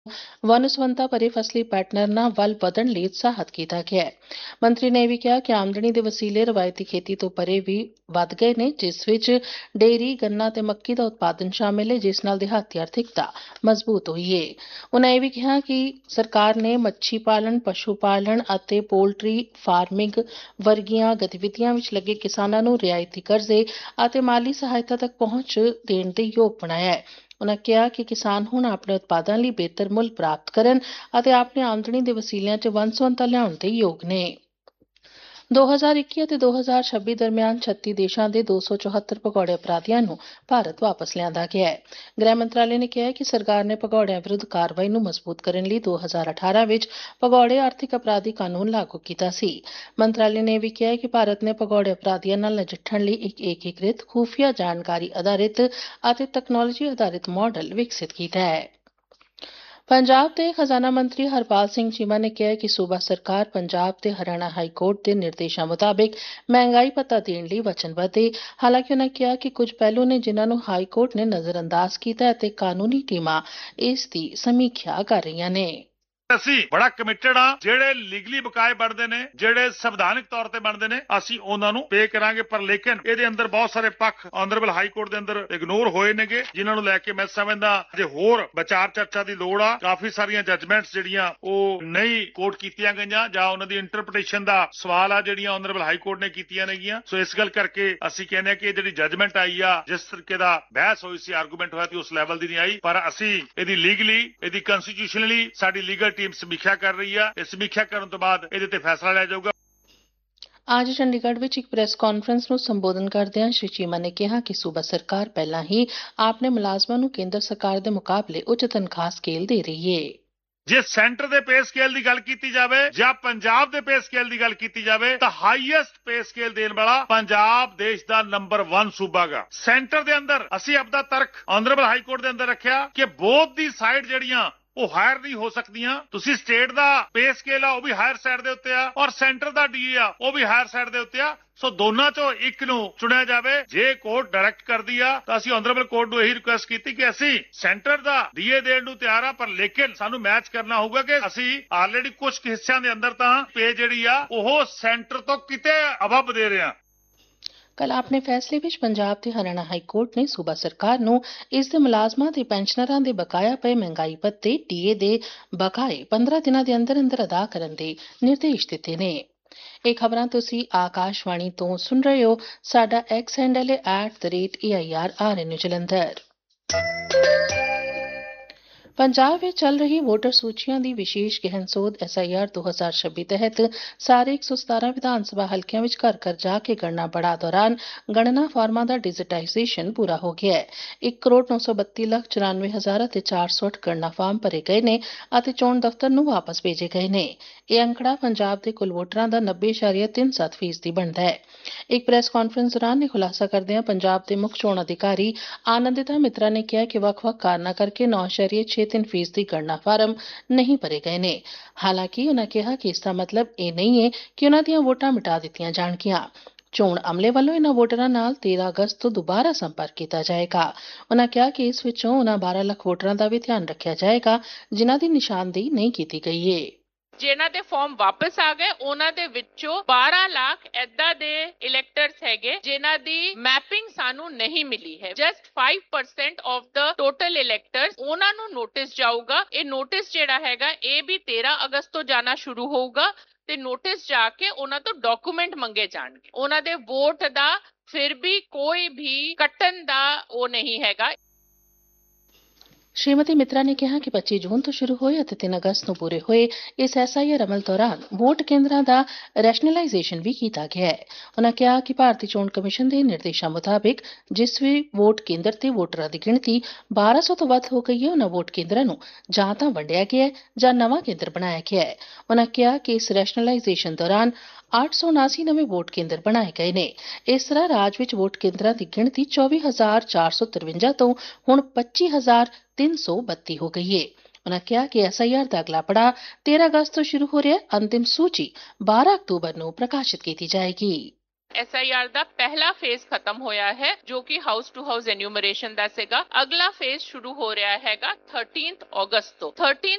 ਵਨਸਵੰਤਾ ਭਰੇ ਫਸਲੀ ਪੈਟਰਨਾਂ ਵੱਲ ਵਧਣ ਲਈ ਉਤਸ਼ਾਹਿਤ ਕੀਤਾ ਗਿਆ ਹੈ। ਮੰਤਰੀ ਨੇ ਇਹ ਵੀ ਕਿਹਾ ਕਿ ਆਮਦਨੀ ਦੇ ਵਸੀਲੇ ਰਵਾਇਤੀ ਖੇਤੀ ਤੋਂ ਪਰੇ ਵੀ ਵਧ ਗਏ ਨੇ, ਜਿਸ ਵਿੱਚ ਡੇਅਰੀ, ਗੰਨਾ ਤੇ ਮੱਕੀ ਦਾ ਉਤਪਾਦਨ ਸ਼ਾਮਿਲ ਹੈ, ਜਿਸ ਨਾਲ ਦਿਹਾਤੀ ਆਰਥਿਕਤਾ ਮਜ਼ਬੂਤ ਹੋਈ ਹੈ। ਉਨ੍ਹਾਂ ਇਹ ਵੀ ਕਿਹਾ ਕਿ ਸਰਕਾਰ ਨੇ ਮੱਛੀ ਪਾਲਣ, ਪਸ਼ੂ ਪਾਲਣ ਅਤੇ ਪੋਲਟਰੀ ਫਾਰਮਿੰਗ ਵਰਗੀਆਂ ਗਤੀਵਿਧੀਆਂ ਵਿੱਚ ਲੱਗੇ ਕਿਸਾਨਾਂ ਨੂੰ ਰਿਆਇਤੀ ਕਰਜ਼ੇ ਅਤੇ ਮਾਲੀ ਸਹਾਇਤਾ ਤੱਕ ਪਹੁੰਚ ਦੇਣ ਦੇ ਯੋਗ ਬਣਾਇਆ ਹੈ। ਉਨ੍ਹਾਂ ਕਿਹਾ ਕਿ ਕਿਸਾਨ ਹੁਣ ਆਪਣੇ ਉਤਪਾਦਾਂ ਲਈ ਬਿਹਤਰ ਮੁੱਲ ਪ੍ਰਾਪਤ ਕਰਨ ਅਤੇ ਆਪਣੀ ਆਮਦਨੀ ਦੇ ਵਸੀਲਿਆਂ 'ਚ ਵੰਨ-ਸੁਵੰਨਤਾ ਲਿਆਉਣ ਦੇ ਯੋਗ ਨੇ। 2021 ਅਤੇ 2026 ਦਰਮਿਆਨ 36 ਦੇਸ਼ਾਂ ਦੇ 274 ਭਗੌੜੇ ਅਪਰਾਧੀਆਂ ਨੂੰ ਭਾਰਤ ਵਾਪਸ ਲਿਆਂਦਾ ਗਿਆ ਹੈ। ਗ੍ਰਹਿ ਮੰਤਰਾਲੇ ਨੇ ਕਿਹਾ ਕਿ ਸਰਕਾਰ ਨੇ ਭਗੌੜਿਆਂ ਵਿਰੁੱਧ ਕਾਰਵਾਈ ਨੂੰ ਮਜ਼ਬੂਤ ਕਰਨ ਲਈ 2018 ਵਿੱਚ ਭਗੌੜੇ ਆਰਥਿਕ ਅਪਰਾਧੀ ਕਾਨੂੰਨ ਲਾਗੂ ਕੀਤਾ ਸੀ। ਮੰਤਰਾਲੇ ਨੇ ਇਹ ਵੀ ਕਿਹਾ ਕਿ ਭਾਰਤ ਨੇ ਭਗੌੜੇ ਅਪਰਾਧੀਆਂ ਨਾਲ ਨਜਿੱਠਣ ਲਈ ਇੱਕ ਏਕੀਕ੍ਰਿਤ, ਖੂਫੀਆ ਜਾਣਕਾਰੀ ਆਧਾਰਿਤ ਅਤੇ ਤਕਨਾਲੋਜੀ ਆਧਾਰਿਤ ਮਾਡਲ ਵਿਕਸਿਤ ਕੀਤਾ ਹੈ। ਪੰਜਾਬ ਦੇ ਖਜ਼ਾਨਾ ਮੰਤਰੀ ਹਰਪਾਲ ਸਿੰਘ ਚੀਮਾ ਨੇ ਕਿਹਾ ਕਿ ਸੂਬਾ ਸਰਕਾਰ ਪੰਜਾਬ ਤੇ ਹਰਿਆਣਾ ਹਾਈ ਕੋਰਟ ਦੇ ਨਿਰਦੇਸ਼ਾਂ ਮੁਤਾਬਿਕ ਮਹਿੰਗਾਈ ਭੱਤਾ ਦੇਣ ਲਈ ਵਚਨਬੱਧ ਹੈ। ਹਾਲਾਂਕਿ ਉਨ੍ਹਾਂ ਕਿਹਾ ਕਿ ਕੁਝ ਪਹਿਲੂ ਨੇ ਜਿਨ੍ਹਾਂ ਨੂੰ ਹਾਈ ਕੋਰਟ ਨੇ ਨਜ਼ਰਅੰਦਾਜ਼ ਕੀਤਾ ਅਤੇ ਕਾਨੂੰਨੀ ਟੀਮਾਂ ਇਸ ਦੀ ਸਮੀਖਿਆ ਕਰ ਰਹੀਆਂ ਨੇ। ਅਸੀਂ ਬੜਾ ਕਮਿਟਡ ਆ। ਜਿਹੜੇ ਲੀਗਲੀ ਬਕਾਏ ਬਣਦੇ ਨੇ, ਜਿਹੜੇ ਸੰਵਿਧਾਨਕ ਤੌਰ ਤੇ ਬਣਦੇ ਨੇ, ਅਸੀਂ ਉਹਨਾਂ ਨੂੰ ਪੇ ਕਰਾਂਗੇ। ਪਰ ਲੇਕਿਨ ਇਹਦੇ ਅੰਦਰ ਬਹੁਤ ਸਾਰੇ ਪੱਖ ਆਨਰੇਬਲ ਹਾਈ ਕੋਰਟ ਦੇ ਅੰਦਰ ਇਗਨੋਰ ਹੋਏ ਨੇਗੇ, ਜਿਨ੍ਹਾਂ ਨੂੰ ਲੈ ਕੇ ਮੈਂ ਸਮਝਦਾ ਜੇ ਹੋਰ ਵਿਚਾਰ ਚਰਚਾ ਦੀ ਲੋੜ ਆ। ਕਾਫੀ ਸਾਰੀਆਂ ਜੱਜਮੈਂਟਸ ਜਿਹੜੀਆਂ ਉਹ ਨਹੀਂ ਕੋਟ ਕੀਤੀਆਂ ਗਈਆਂ ਜਾਂ ਉਹਨਾਂ ਦੀ ਇੰਟਰਪ੍ਰੀਟੇਸ਼ਨ ਦਾ ਸਵਾਲ ਆ, ਜਿਹੜੀਆਂ ਆਨਰੇਬਲ ਹਾਈ ਕੋਰਟ ਨੇ ਕੀਤੀਆਂ ਨੇਗੀਆਂ। ਸੋ ਇਸ ਗੱਲ ਕਰਕੇ ਅਸੀਂ ਕਹਿੰਦੇ ਆ ਕਿ ਇਹ ਜਿਹੜੀ ਜੱਜਮੈਂਟ ਆਈ ਆ, ਜਿਸ ਤਰੀਕੇ ਦਾ ਬਹਿਸ ਹੋਈ ਸੀ, ਆਰਗੂਮੈਂਟ ਹੋਇਆ ਸੀ, ਉਸ ਲੈਵਲ ਦੀ ਨਹੀਂ ਆਈ। ਪਰ ਅਸੀਂ ਇਹਦੀ ਲੀਗਲੀ, ਇਹਦੀ ਕਨਸਟੀਟਿਊਸ਼ਨਲੀ ਸਾਡੀ ਲੀਗਲ ਟੀਮ ਸਮੀਖਿਆ ਕਰ ਰਹੀ ਹੈ। ਇਸ ਸਮੀਖਿਆ ਕਰਨ ਤੋਂ ਬਾਅਦ ਇਹਦੇ ਤੇ ਫੈਸਲਾ ਲਿਆ ਜਾਊਗਾ। ਅੱਜ ਚੰਡੀਗੜ੍ਹ ਵਿੱਚ ਇੱਕ ਪ੍ਰੈਸ ਕਾਨਫਰੰਸ ਨੂੰ ਸੰਬੋਧਨ ਕਰਦਿਆਂ ਸ਼੍ਰੀ ਚੀਮਾ ਨੇ ਕਿਹਾ ਕਿ ਸੂਬਾ ਸਰਕਾਰ ਪਹਿਲਾਂ ਹੀ ਆਪਣੇ ਮੁਲਾਜ਼ਮਾਂ ਨੂੰ ਕੇਂਦਰ ਸਰਕਾਰ ਦੇ ਮੁਕਾਬਲੇ ਉੱਚ ਤਨਖਾਹ ਸਕੇਲ ਦੇ ਰਹੀ ਹੈ। ਜੇ ਸੈਂਟਰ ਦੇ ਪੇ ਸਕੇਲ ਦੀ ਗੱਲ ਕੀਤੀ ਜਾਵੇ ਜਾਂ ਪੰਜਾਬ ਦੇ ਪੇ ਸਕੇਲ ਦੀ ਗੱਲ ਕੀਤੀ ਜਾਵੇ ਤਾਂ ਹਾਈਐਸਟ ਪੇ ਸਕੇਲ ਦੇਣ ਵਾਲਾ ਪੰਜਾਬ ਦੇਸ਼ ਦਾ ਨੰਬਰ 1 ਸੂਬਾ ਗਾ। ਸੈਂਟਰ ਦੇ ਅੰਦਰ ਅਸੀਂ ਆਪਦਾ ਤਰਕ ਆਨਰੇਬਲ ਹਾਈ ਕੋਰਟ ਦੇ ਅੰਦਰ ਰੱਖਿਆ ਕਿ ਬੋਥ ਦੀ ਸਾਈਡ ਜਿਹੜੀਆਂ ਉਹ ਹਾਇਰ ਨਹੀਂ ਹੋ ਸਕਦੀਆਂ। ਤੁਸੀਂ ਸਟੇਟ ਦਾ ਪੇ ਸਕੇਲ ਆ ਉਹ ਵੀ ਹਾਇਰ ਸਾਈਡ ਦੇ ਉੱਤੇ ਆ, ਔਰ ਸੈਂਟਰ ਦਾ ਡੀਏ ਆ ਉਹ ਵੀ ਹਾਇਰ ਸਾਈਡ ਦੇ ਉੱਤੇ ਆ। ਸੋ ਦੋਨਾਂ ਚੋਂ ਇੱਕ ਨੂੰ ਚੁਣਿਆ ਜਾਵੇ। ਜੇ ਕੋਰਟ ਡਾਇਰੈਕਟ ਕਰਦੀ ਆ ਤਾਂ ਅਸੀਂ ਆਨਰੇਬਲ ਕੋਰਟ ਨੂੰ ਇਹੀ ਰਿਕੁਐਸਟ ਕੀਤੀ ਕਿ ਅਸੀਂ ਸੈਂਟਰ ਦਾ ਡੀਏ ਦੇਣ ਨੂੰ ਤਿਆਰ ਆ, ਪਰ ਲੇਕਿਨ ਸਾਨੂੰ ਮੈਚ ਕਰਨਾ ਹੋਊਗਾ ਕਿ ਅਸੀਂ ਆਲਰੇਡੀ ਕੁਝ ਹਿੱਸਿਆਂ ਦੇ ਅੰਦਰ ਤਾਂ ਪੇ ਜਿਹੜੀ ਆ ਉਹ ਸੈਂਟਰ ਤੋਂ ਕਿਤੇ ਅਬਵ ਦੇ ਰਹੇ ਆ। ਕੱਲ੍ਹ ਆਪਣੇ ਫੈਸਲੇ ਵਿੱਚ ਪੰਜਾਬ ਤੇ ਹਰਿਆਣਾ ਹਾਈ ਕੋਰਟ ਨੇ ਸੂਬਾ ਸਰਕਾਰ ਨੂੰ ਇਸ ਦੇ ਮੁਲਾਜ਼ਮਾਂ ਤੇ ਪੈਨਸ਼ਨਰਾਂ ਦੇ ਬਕਾਇਆ ਪਏ ਮਹਿੰਗਾਈ ਭੱਤੇ ਡੀਏ ਦੇ ਬਕਾਏ 15 ਦਿਨਾਂ ਦੇ ਅੰਦਰ ਅੰਦਰ ਅਦਾ ਕਰਨ ਦੇ ਨਿਰਦੇਸ਼ ਦਿੱਤੇ ਨੇ। ਇਹ ਖਬਰਾਂ ਤੁਸੀਂ ਆਕਾਸ਼ਵਾਣੀ ਤੋਂ ਸੁਣ ਰਹੇ ਹੋ। ਸਾਡਾ ਐਕਸ ਹੈਂਡਲ ਹੈ @AIRRN ਜਲੰਧਰ। ਪੰਜਾਬ ਵਿੱਚ ਚੱਲ ਰਹੀ ਵੋਟਰ ਸੂਚੀਆਂ ਦੀ ਵਿਸ਼ੇਸ਼ ਗਹਿਨ ਸੋਧ SIR 2026 ਤਹਿਤ ਸਾਰੇ 117 ਵਿਧਾਨ ਸਭਾ ਹਲਕਿਆਂ ਵਿੱਚ ਘਰ ਘਰ ਜਾ ਕੇ ਗਣਨਾ ਪੜਾਅ ਦੌਰਾਨ ਗਣਨਾ ਫਾਰਮਾਂ ਦਾ ਡਿਜੀਟਾਈਜ਼ੇਸ਼ਨ ਪੂਰਾ ਹੋ ਗਿਆ ਹੈ। 1,932,94,000 ਅਤੇ 408 ਗਣਨਾ ਫਾਰਮ ਭਰੇ ਗਏ ਨੇ ਅਤੇ ਚੋਣ ਦਫ਼ਤਰ ਨੂੰ ਵਾਪਸ ਭੇਜੇ ਗਏ ਨੇ। ਇਹ ਅੰਕੜਾ ਪੰਜਾਬ ਦੇ ਕੁੱਲ ਵੋਟਰਾਂ ਦਾ 90.37% ਬਣਦਾ ਹੈ। ਇੱਕ ਪ੍ਰੈਸ ਕਾਨਫਰੰਸ ਦੌਰਾਨ ਇਹ ਖੁਲਾਸਾ ਕਰਦਿਆਂ ਪੰਜਾਬ ਦੇ ਮੁੱਖ ਚੋਣ ਅਧਿਕਾਰੀ ਆਨੰਦਿਤਾ ਮਿਤਰਾ ਨੇ ਕਿਹਾ ਕਿ ਵੱਖ-ਵੱਖ ਕਾਰਨਾਂ ਕਰਕੇ 9.63% ਦੀ ਗਣਨਾ ਫਾਰਮ ਨਹੀਂ ਭਰੇ ਗਏ ਨੇ। ਹਾਲਾਂਕਿ ਉਨ੍ਹਾਂ ਕਿਹਾ ਕਿ ਇਸ ਦਾ ਮਤਲਬ ਇਹ ਨਹੀਂ ਹੈ ਕਿ ਉਨ੍ਹਾਂ ਦੀਆਂ ਵੋਟਾਂ ਮਿਟਾ ਦਿੱਤੀਆਂ ਜਾਣਗੀਆਂ। ਚੋਣ ਅਮਲੇ ਵੱਲੋਂ ਇਨ੍ਹਾਂ ਵੋਟਰਾਂ ਨਾਲ 13 ਅਗਸਤ ਤੋਂ ਦੁਬਾਰਾ ਸੰਪਰਕ ਕੀਤਾ ਜਾਏਗਾ। ਉਨ੍ਹਾਂ ਕਿਹਾ ਕਿ ਇਸ ਵਿੱਚੋਂ ਉਨ੍ਹਾਂ 12 ਲੱਖ ਵੋਟਰਾਂ ਦਾ ਵੀ ਧਿਆਨ ਰੱਖਿਆ ਜਾਏਗਾ ਜਿਨ੍ਹਾਂ ਦੀ ਨਿਸ਼ਾਨਦੇਹੀ ਨਹੀਂ ਕੀਤੀ ਗਈ ਹੈ। ਜਿਨ੍ਹਾਂ ਦੇ ਫਾਰਮ ਵਾਪਸ ਆ ਗਏ ਉਹਨਾਂ ਦੇ ਵਿੱਚੋਂ 12 ਲੱਖ ਏਦਾਂ ਦੇ ਇਲੈਕਟਰਸ ਹੈਗੇ ਜਿਨ੍ਹਾਂ ਦੀ ਮੈਪਿੰਗ ਸਾਨੂੰ ਨਹੀਂ ਮਿਲੀ ਹੈ। ਜਸਟ 5% ਆਫ ਦਾ ਟੋਟਲ ਇਲੈਕਟਰਸ, ਉਹਨਾਂ ਨੂੰ ਨੋਟਿਸ ਜਾਊਗਾ। ਇਹ ਨੋਟਿਸ ਜਿਹੜਾ ਹੈਗਾ ਇਹ ਵੀ 13 ਅਗਸਤ ਤੋਂ ਜਾਣਾ ਸ਼ੁਰੂ ਹੋਊਗਾ ਤੇ ਨੋਟਿਸ ਜਾ ਕੇ ਉਹਨਾਂ ਤੋਂ ਡਾਕੂਮੈਂਟ ਮੰਗੇ ਜਾਣਗੇ। ਉਹਨਾਂ ਦੇ ਵੋਟ ਦਾ ਫਿਰ ਵੀ ਕੋਈ ਵੀ ਕੱਟਣ ਦਾ ਉਹ ਨਹੀਂ ਹੈਗਾ। ਸ਼੍ਰੀਮਤੀ ਮਿਤਰਾ ਨੇ ਕਿਹਾ ਕਿ 25 ਜੂਨ ਤੋਂ ਸ਼ੁਰੂ ਹੋਏ ਅਤੇ 3 ਅਗਸਤ ਨੂੰ ਪੂਰੇ ਹੋਏ ਇਸ SIR ਅਮਲ ਦੌਰਾਨ ਵੋਟ ਕੇਂਦਰਾਂ ਦਾ ਰੈਸ਼ਨਲਾਈਜ਼ੇਸ਼ਨ ਵੀ ਕੀਤਾ ਗਿਆ ਹੈ। ਉਨ੍ਹਾਂ ਕਿਹਾ ਕਿ ਭਾਰਤੀ ਚੋਣ ਕਮਿਸ਼ਨ ਦੇ ਨਿਰਦੇਸ਼ਾਂ ਮੁਤਾਬਿਕ ਜਿਸ ਵੀ ਵੋਟ ਕੇਂਦਰ ਤੇ ਵੋਟਰਾਂ ਦੀ ਗਿਣਤੀ 1200 ਤੋਂ ਵੱਧ ਹੋ ਗਈ ਹੈ, ਉਨ੍ਹਾਂ ਵੋਟ ਕੇਂਦਰਾਂ ਨੂੰ ਜਾਂ ਤਾਂ ਵੰਡਿਆ ਗਿਆ ਹੈ ਜਾਂ ਨਵਾਂ ਕੇਂਦਰ ਬਣਾਇਆ ਗਿਆ ਹੈ। ਉਨ੍ਹਾਂ ਕਿਹਾ ਕਿ ਇਸ ਰੈਸ਼ਨਲਾਈਜ਼ੇਸ਼ਨ ਦੌਰਾਨ 879 ਨਵੇਂ ਵੋਟ ਕੇਂਦਰ ਬਣਾਏ ਗਏ ਨੇ। ਇਸ ਤਰ੍ਹਾਂ ਰਾਜ ਵਿੱਚ ਵੋਟ ਕੇਂਦਰਾਂ ਦੀ ਗਿਣਤੀ 24,453 ਤੋਂ ਹੁਣ 25,332 ਹੋ ਗਈ ਹੈ। ਉਨ੍ਹਾਂ ਕਿਹਾ ਕਿ SIR ਦਾ ਅਗਲਾ ਪੜਾਅ 13 ਅਗਸਤ ਤੋਂ ਸ਼ੁਰੂ ਹੋ ਰਿਹਾ ਹੈ। ਅੰਤਿਮ ਸੂਚੀ 12 ਅਕਤੂਬਰ ਨੂੰ ਪ੍ਰਕਾਸ਼ਿਤ ਕੀਤੀ ਜਾਏਗੀ। SIR ਦਾ ਪਹਿਲਾ ਫੇਜ਼ ਖਤਮ ਹੋਇਆ ਹੈ ਜੋ ਕਿ ਹਾਊਸ ਟੂ ਹਾਊਸ ਐਨਿਊਮਰੇਸ਼ਨ ਦਾ ਸੀਗਾ। ਅਗਲਾ ਫੇਜ਼ ਸ਼ੁਰੂ ਹੋ ਰਿਹਾ ਹੈਗਾ 13 ਅਗਸਤ ਤੋਂ।